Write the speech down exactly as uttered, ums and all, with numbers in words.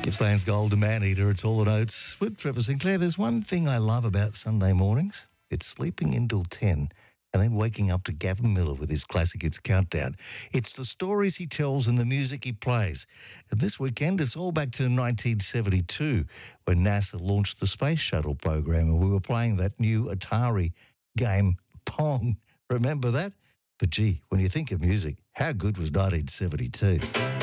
Gippsland's Gold, a man-eater, it's all the notes with Trevor Sinclair. There's one thing I love about Sunday mornings. It's sleeping until ten and then waking up to Gavin Miller with his classic Hits Countdown. It's the stories he tells and the music he plays. And this weekend, it's all back to nineteen seventy-two when NASA launched the Space Shuttle program and we were playing that new Atari game, Pong. Remember that? But gee, when you think of music, how good was nineteen seventy-two?